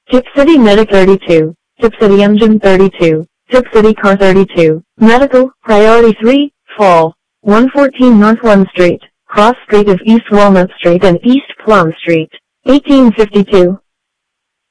Tip City Medic 32, Tip City Engine 32, Tip City Car 32, Medical, Priority 3, Fall, 114 North 1 Street, Cross Street of East Walnut Street and East Plum Street, 1852.